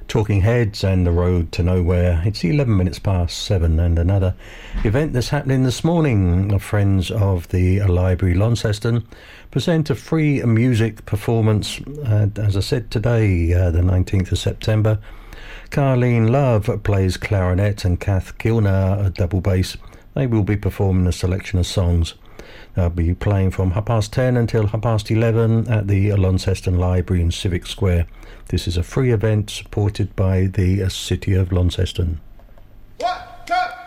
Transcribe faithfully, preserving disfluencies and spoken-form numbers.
Talking Heads and The Road to Nowhere. It's eleven minutes past seven, and another event that's happening this morning. Friends of the Library Launceston present a free music performance, uh, as I said, today, uh, the nineteenth of September. Carleen Love plays clarinet and Kath Kilner a double bass. They will be performing a selection of songs. They'll be playing from half past ten until half past eleven at the Launceston Library in Civic Square. This is a free event supported by the City of Launceston. What?